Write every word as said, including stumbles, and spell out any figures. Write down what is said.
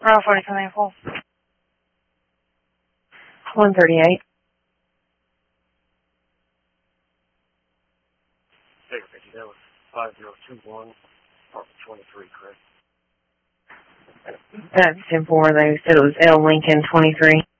Route forty-seven full. one thirty-eight. Take fifty, that was five zero two one, apartment twenty-three, correct? That's ten four. They said it was L Lincoln twenty-three.